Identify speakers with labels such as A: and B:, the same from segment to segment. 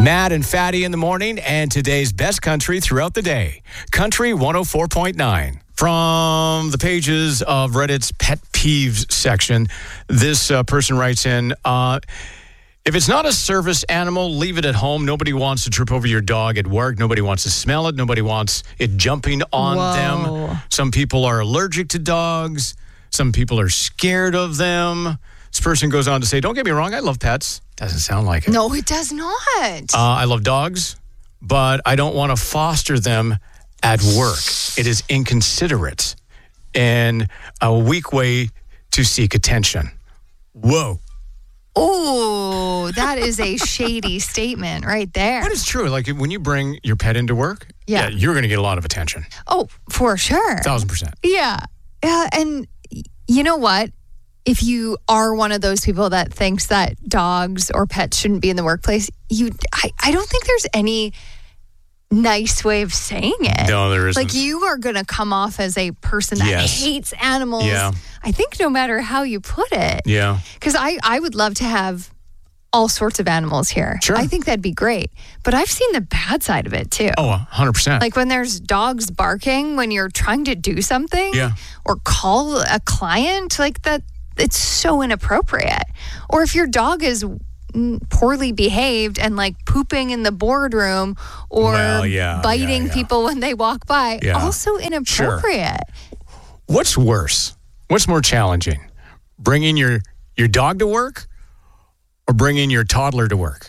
A: Matt and Fatty in the morning, and today's best country throughout the day. Country 104.9. From the pages of Reddit's Pet Peeves section, this person writes in, if it's not a service animal, leave it at home. Nobody wants to trip over your dog at work. Nobody wants to smell it. Nobody wants it jumping on them. Some people are allergic to dogs. Some people are scared of them. This person goes on to say, don't get me wrong, I love pets. Doesn't sound like it.
B: No, it does not.
A: I love dogs, but I don't want to foster them at work. It is inconsiderate and a weak way to seek attention. Whoa.
B: Oh, that is a shady statement right there.
A: But it's true. Like when you bring your pet into work, yeah you're going to get a lot of attention.
B: Oh, for sure.
A: 1,000%.
B: Yeah. And you know what? If you are one of those people that thinks that dogs or pets shouldn't be in the workplace, I don't think there's any nice way of saying it.
A: No, there isn't.
B: Like you are going to come off as a person that hates animals.
A: Yeah.
B: I think no matter how you put it.
A: Yeah.
B: Because I would love to have all sorts of animals here.
A: Sure.
B: I think that'd be great. But I've seen the bad side of it too.
A: Oh, 100%.
B: Like when there's dogs barking when you're trying to do something or call a client, like that. It's so inappropriate. Or if your dog is poorly behaved and like pooping in the boardroom or biting people when they walk by, also inappropriate.
A: Sure. What's worse? What's more challenging? Bringing your dog to work or bringing your toddler to work?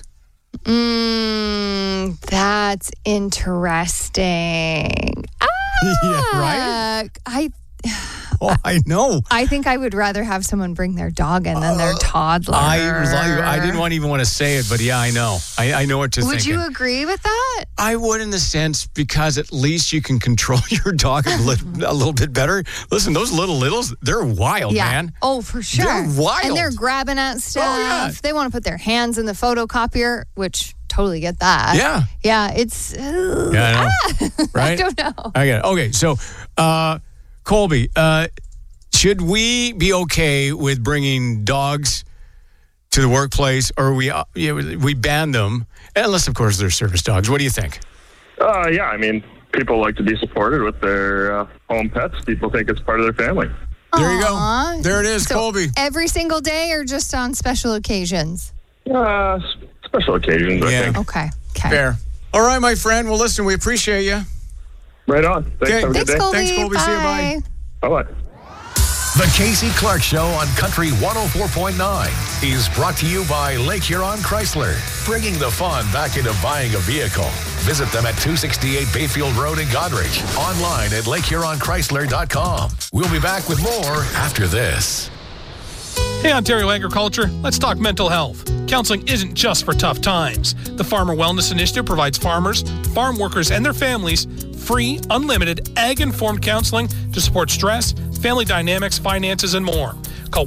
B: That's interesting.
A: Yeah, right? I know.
B: I think I would rather have someone bring their dog in than their toddler.
A: I didn't even want to say it, but yeah, I know. I know what you're thinking.
B: Would you agree with that?
A: I would in the sense because at least you can control your dog a little bit better. Listen, those littles, they're wild, man.
B: Oh, for sure.
A: They're wild.
B: And they're grabbing at stuff.
A: Oh, yeah.
B: They want to put their hands in the photocopier, which totally get that.
A: Yeah.
B: Yeah, it's...
A: I know. Right?
B: I don't know.
A: I get it. Okay, so... Colby, should we be okay with bringing dogs to the workplace, or we ban them, unless, of course, they're service dogs? What do you think?
C: Yeah, I mean, people like to be supported with their home pets. People think it's part of their family.
A: There you go. There it is,
B: so
A: Colby.
B: Every single day or just on special occasions?
C: Special occasions, I think.
B: Okay.
A: Fair. All right, my friend. Well, listen, we appreciate you.
C: Right on. Thanks. Have a good day.
B: Colby.
A: Thanks, Colby.
B: Bye.
A: See you. Bye.
C: Bye-bye.
D: The Casey Clark Show on Country 104.9 is brought to you by Lake Huron Chrysler, bringing the fun back into buying a vehicle. Visit them at 268 Bayfield Road in Goderich. Online at lakehuronchrysler.com. We'll be back with more after this.
E: Hey, Ontario Agriculture, let's talk mental health. Counseling isn't just for tough times. The Farmer Wellness Initiative provides farmers, farm workers, and their families free, unlimited, ag-informed counseling to support stress, family dynamics, finances, and more. Call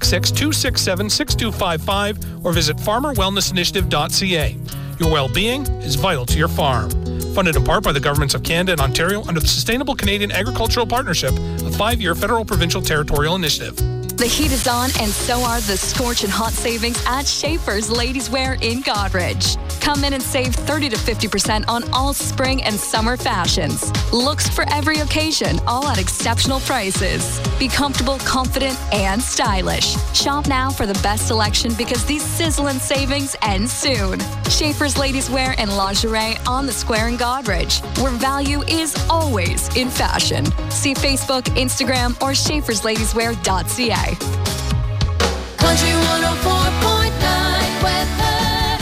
E: 1-866-267-6255 or visit farmerwellnessinitiative.ca. Your well-being is vital to your farm. Funded in part by the governments of Canada and Ontario under the Sustainable Canadian Agricultural Partnership, a 5-year federal provincial territorial initiative.
F: The heat is on, and so are the scorching hot savings at Schaefer's Ladies Wear in Goderich. Come in and save 30 to 50% on all spring and summer fashions. Looks for every occasion, all at exceptional prices. Be comfortable, confident, and stylish. Shop now for the best selection because these sizzling savings end soon. Schaefer's Ladies Wear and Lingerie on the square in Goderich, where value is always in fashion. See Facebook, Instagram, or schaefersladieswear.ca.
G: Country 104.9 weather.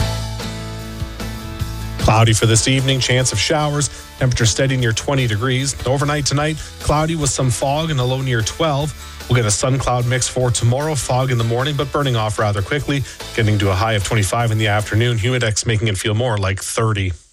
H: Cloudy for this evening, chance of showers. Temperature steady near 20 degrees. Overnight tonight, cloudy with some fog and a low near 12. We'll get a sun-cloud mix for tomorrow. Fog in the morning, but burning off rather quickly. Getting to a high of 25 in the afternoon. Humidex making it feel more like 30.